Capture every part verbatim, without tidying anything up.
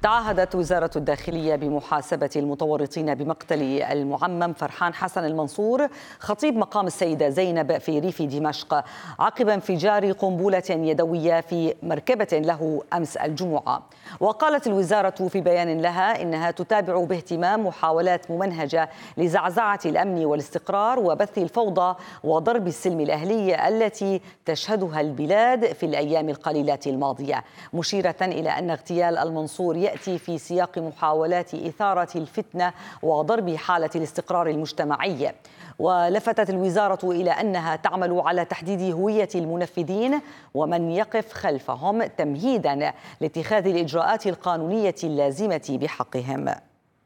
تعهدت وزارة الداخلية بمحاسبة المتورطين بمقتل المعمم فرحان حسن المنصور خطيب مقام السيدة زينب في ريف دمشق عقب انفجار قنبلة يدوية في مركبة له أمس الجمعة. وقالت الوزارة في بيان لها إنها تتابع باهتمام محاولات ممنهجة لزعزعة الأمن والاستقرار وبث الفوضى وضرب السلم الأهلي التي تشهدها البلاد في الأيام القليلة الماضية، مشيرة إلى أن اغتيال المنصور يأتي في سياق محاولات إثارة الفتنة وضرب حالة الاستقرار المجتمعي. ولفتت الوزارة إلى أنها تعمل على تحديد هوية المنفذين ومن يقف خلفهم تمهيدا لاتخاذ الإجراءات القانونية اللازمة بحقهم.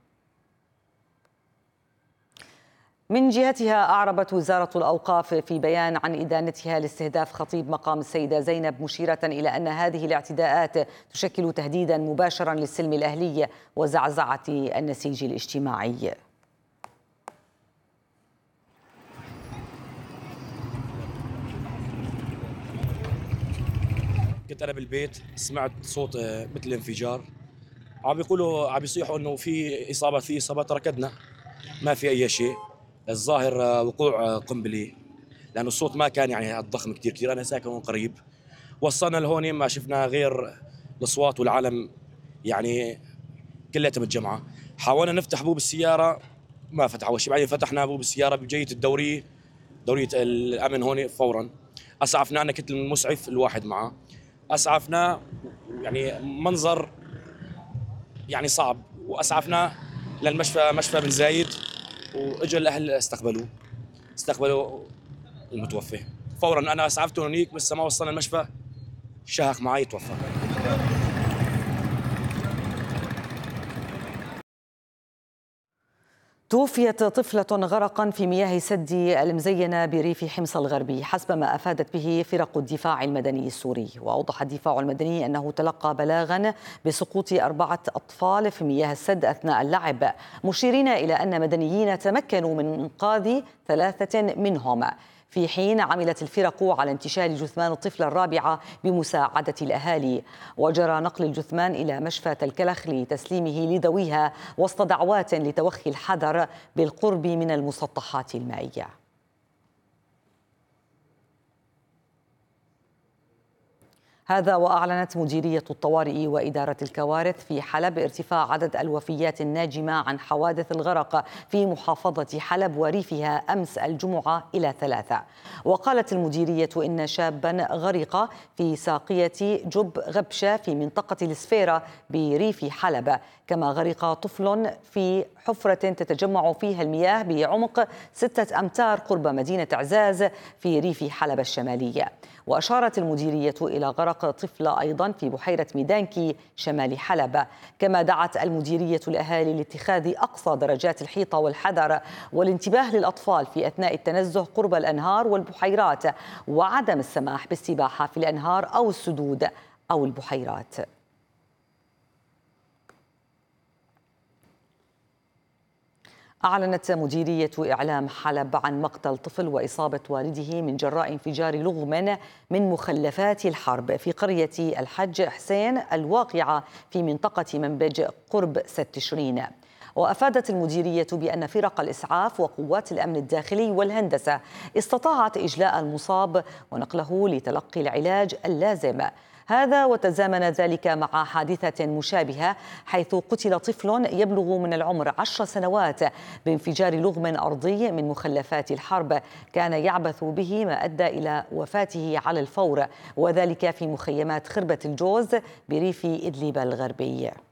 من جهتها أعربت وزارة الأوقاف في بيان عن إدانتها لاستهداف خطيب مقام السيدة زينب، مشيرة إلى أن هذه الاعتداءات تشكل تهديدا مباشرا للسلم الأهلي وزعزعة النسيج الاجتماعي. كنت أنا بالبيت سمعت صوت مثل انفجار، عم بيقولوا عم بيصيحوا إنه في إصابة في إصابات، ركضنا ما في أي شيء، الظاهر وقوع قنبلة لأنه الصوت ما كان يعني الضخم كتير كتير. أنا ساكن هون قريب، وصلنا لهون ما شفنا غير الأصوات والعالم يعني كلها متجمعة. حاولنا نفتح بوب السيارة ما فتح أول شيء، بعدين فتحنا بوب السيارة بجية الدورية دورية الأمن هون فورا. أسعفنا، أنا كنت المسعف الواحد معه، أسعفنا يعني منظر يعني صعب، وأسعفنا للمشفى مشفى بن زايد، وإجا الأهل استقبلوه استقبلوا المتوفى فورا. أنا أسعفته هنيك بس ما وصلنا المشفى شهق معي توفى. توفيت طفلة غرقا في مياه سد المزينة بريف حمص الغربي حسب ما أفادت به فرق الدفاع المدني السوري. وأوضح الدفاع المدني أنه تلقى بلاغا بسقوط أربعة أطفال في مياه السد أثناء اللعب، مشيرين إلى أن مدنيين تمكنوا من إنقاذ ثلاثة منهم، في حين عملت الفرق على انتشال جثمان الطفلة الرابعة بمساعدة الأهالي. وجرى نقل الجثمان إلى مشفى الكلخ لتسليمه لذويها وسط دعوات لتوخي الحذر بالقرب من المسطحات المائية. هذا وأعلنت مديرية الطوارئ وإدارة الكوارث في حلب ارتفاع عدد الوفيات الناجمة عن حوادث الغرق في محافظة حلب وريفها أمس الجمعة إلى ثلاثة. وقالت المديرية إن شابا غرق في ساقية جب غبشة في منطقة السفيرة بريف حلب، كما غرق طفل في حفرة تتجمع فيها المياه بعمق ستة أمتار قرب مدينة عزاز في ريف حلب الشمالية. وأشارت المديرية إلى غرق طفلة أيضا في بحيرة ميدانكي شمال حلب. كما دعت المديرية الأهالي لاتخاذ أقصى درجات الحيطة والحذر والانتباه للأطفال في أثناء التنزه قرب الأنهار والبحيرات، وعدم السماح بالسباحة في الأنهار أو السدود أو البحيرات. أعلنت مديرية إعلام حلب عن مقتل طفل وإصابة والده من جراء انفجار لغم من مخلفات الحرب في قرية الحج حسين الواقعة في منطقة منبج قرب ست تشرين. وأفادت المديرية بأن فرق الإسعاف وقوات الأمن الداخلي والهندسة استطاعت إجلاء المصاب ونقله لتلقي العلاج اللازم. هذا وتزامن ذلك مع حادثة مشابهة حيث قتل طفل يبلغ من العمر عشر سنوات بانفجار لغم أرضي من مخلفات الحرب كان يعبث به، ما أدى إلى وفاته على الفور، وذلك في مخيمات خربة الجوز بريف إدلب الغربي.